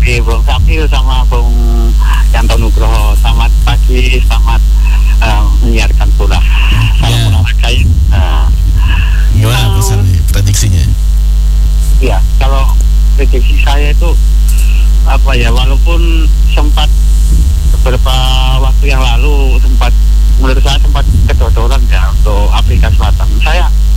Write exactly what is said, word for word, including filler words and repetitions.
pagi Bung Sapil sama Bung Yanto Nugroho. Selamat pagi, selamat uh, menyiarkan pula. Salam Ya. olahraga ya. Uh, Gimana Pak Sarwi prediksinya? Ya, kalau prediksi saya itu apa ya, walaupun sempat beberapa waktu yang lalu sempat menurut saya sempat kedodoran ya untuk Afrika Selatan. Saya